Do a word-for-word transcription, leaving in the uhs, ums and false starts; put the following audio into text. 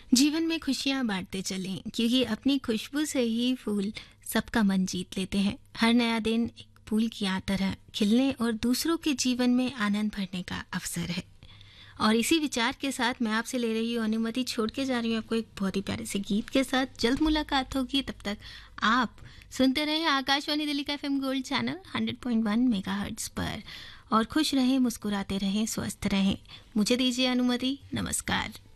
जीवन में खुशियाँ बांटते चलें, क्योंकि अपनी खुशबू से ही फूल सबका मन जीत लेते हैं। हर नया दिन एक फूल की तरह खिलने और दूसरों के जीवन में आनंद भरने का अवसर है। और इसी विचार के साथ मैं आपसे ले रही हूँ अनुमति, छोड़ के जा रही हूँ आपको एक बहुत ही प्यारे से गीत के साथ। जल्द मुलाकात होगी, तब तक आप सुनते रहें आकाशवाणी दिल्ली का FM gold channel hundred point one megahertz पर। और खुश रहें, मुस्कुराते रहें, स्वस्थ रहें। मुझे दीजिए अनुमति। नमस्कार।